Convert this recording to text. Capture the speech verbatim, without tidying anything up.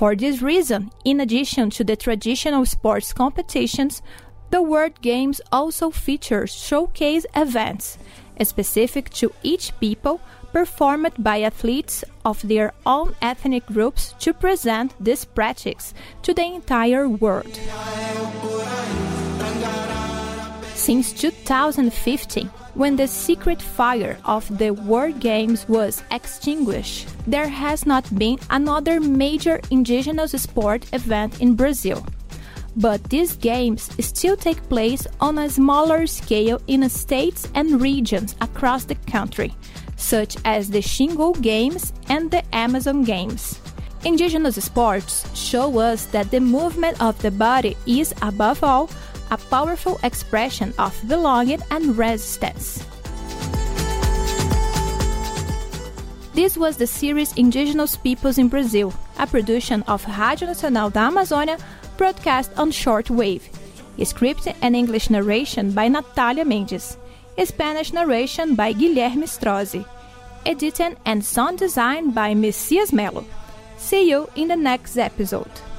For this reason, in addition to the traditional sports competitions, the World Games also features showcase events, specific to each people, performed by athletes of their own ethnic groups to present these practices to the entire world. Since two thousand fifteen, when the secret fire of the World Games was extinguished, there has not been another major indigenous sport event in Brazil. But these games still take place on a smaller scale in states and regions across the country, such as the Xingu Games and the Amazon Games. Indigenous sports show us that the movement of the body is, above all, a powerful expression of belonging and resistance. This was the series Indigenous Peoples in Brazil, a production of Rádio Nacional da Amazônia, broadcast on shortwave. Script and English narration by Natalia Mendes. Spanish narration by Guilherme Strozzi. Editing and sound design by Messias Melo. See you in the next episode.